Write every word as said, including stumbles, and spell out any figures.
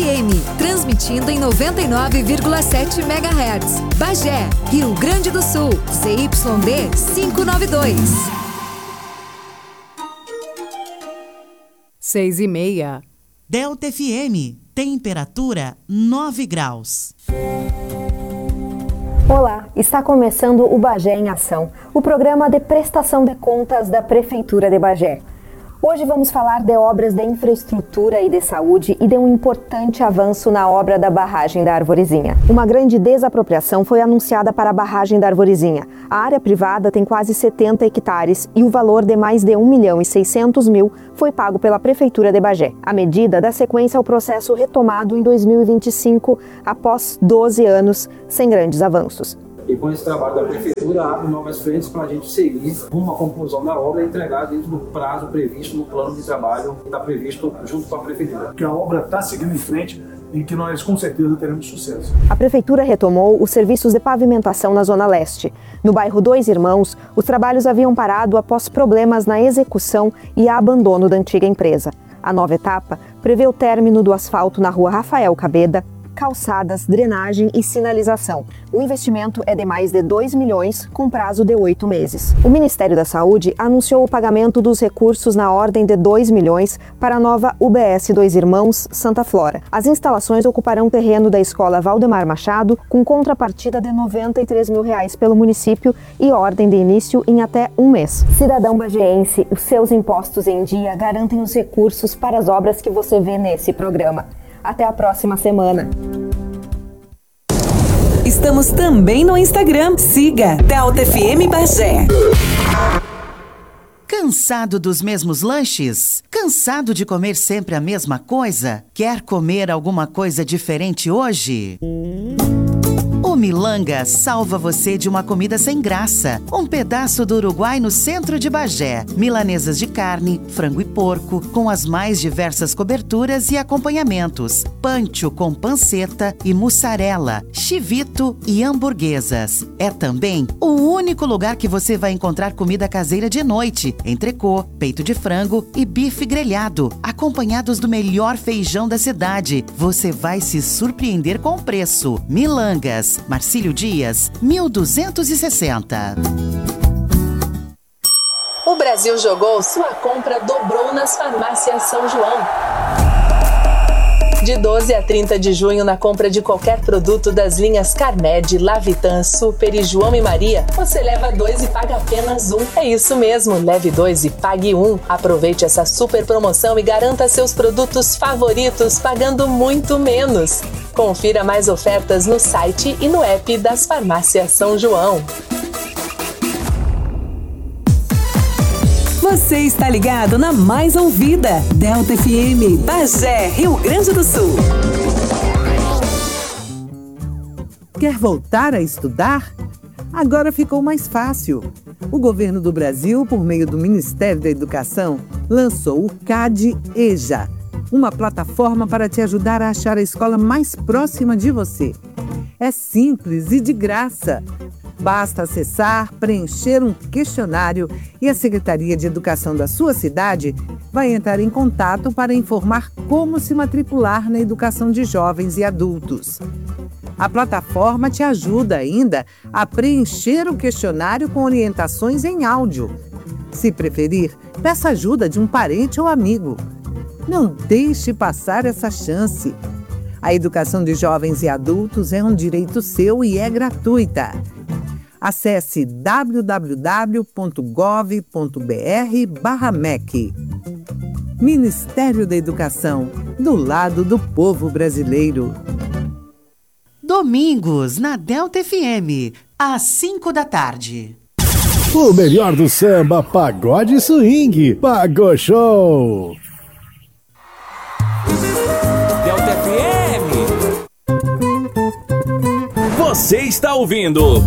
M, transmitindo em noventa e nove vírgula sete megahertz. Bagé, Rio Grande do Sul, Z Y D quinhentos e noventa e dois. Seis e meia. Delta F M, temperatura nove graus. Olá, está começando o Bagé em Ação, o programa de prestação de contas da Prefeitura de Bagé. Hoje vamos falar de obras de infraestrutura e de saúde e de um importante avanço na obra da barragem da Arvorezinha. Uma grande desapropriação foi anunciada para a barragem da Arvorezinha. A área privada tem quase setenta hectares e o valor de mais de um milhão e seiscentos mil foi pago pela Prefeitura de Bagé. A medida dá sequência ao processo retomado em dois mil e vinte e cinco, após doze anos sem grandes avanços. E com esse trabalho da Prefeitura, abre novas frentes para a gente seguir rumo à conclusão da obra e entregar dentro do prazo previsto no plano de trabalho que está previsto junto com a Prefeitura. Que a obra está seguindo em frente e que nós com certeza teremos sucesso. A Prefeitura retomou os serviços de pavimentação na Zona Leste. No bairro Dois Irmãos, os trabalhos haviam parado após problemas na execução e abandono da antiga empresa. A nova etapa prevê o término do asfalto na rua Rafael Cabeda, calçadas, drenagem e sinalização. O investimento é de mais de dois milhões, com prazo de oito meses. O Ministério da Saúde anunciou o pagamento dos recursos na ordem de dois milhões para a nova U B S Dois Irmãos Santa Flora. As instalações ocuparão terreno da Escola Valdemar Machado, com contrapartida de noventa e três mil reais pelo município e ordem de início em até um mês. Cidadão bagiense, os seus impostos em dia garantem os recursos para as obras que você vê nesse programa. Até a próxima semana. Estamos também no Instagram. Siga Delta F M Bagé. Cansado dos mesmos lanches? Cansado de comer sempre a mesma coisa? Quer comer alguma coisa diferente hoje? O Milanga salva você de uma comida sem graça. Um pedaço do Uruguai no centro de Bagé. Milanesas de carne, frango e porco, com as mais diversas coberturas e acompanhamentos. Pancho com panceta e mussarela, chivito e hamburguesas. É também o único lugar que você vai encontrar comida caseira de noite. Entrecô, peito de frango e bife grelhado, acompanhados do melhor feijão da cidade. Você vai se surpreender com o preço. Milangas, Marcílio Dias, mil duzentos e sessenta. O Brasil jogou, sua compra dobrou nas farmácias São João. De doze a trinta de junho, na compra de qualquer produto das linhas Carmed, Lavitan, Super e João e Maria, você leva dois e paga apenas um. É isso mesmo, leve dois e pague um. Aproveite essa super promoção e garanta seus produtos favoritos pagando muito menos. Confira mais ofertas no site e no app das farmácias São João. Você está ligado na mais ouvida, Delta F M, Bagé, Rio Grande do Sul. Quer voltar a estudar? Agora ficou mais fácil. O governo do Brasil, por meio do Ministério da Educação, lançou o CAD EJA, uma plataforma para te ajudar a achar a escola mais próxima de você. É simples e de graça. Basta acessar, preencher um questionário e a Secretaria de Educação da sua cidade vai entrar em contato para informar como se matricular na educação de jovens e adultos. A plataforma te ajuda ainda a preencher o questionário com orientações em áudio. Se preferir, peça ajuda de um parente ou amigo. Não deixe passar essa chance. A educação de jovens e adultos é um direito seu e é gratuita. Acesse w w w ponto gov ponto b r barra M E C. Ministério da Educação, do lado do povo brasileiro. Domingos, na Delta F M, às cinco da tarde. O melhor do samba, pagode e swing. Pagou Show. Delta F M. Você está ouvindo